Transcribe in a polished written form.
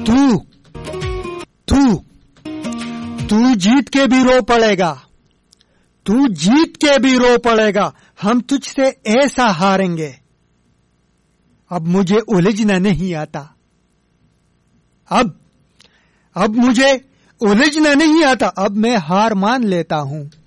तू जीत के भी रो पड़ेगा, तू जीत के भी रो पड़ेगा, हम तुझसे ऐसा हारेंगे। अब मुझे उलझना नहीं आता, अब मुझे उलझना नहीं आता, अब मैं हार मान लेता हूं।